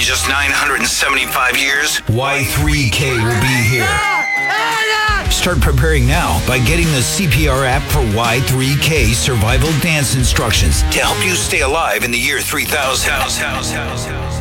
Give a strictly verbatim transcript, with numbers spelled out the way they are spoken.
just nine hundred seventy-five years, Y three K will be here. Start preparing now by getting the C P R app for Y three K survival dance instructions to help you stay alive in the year three thousand.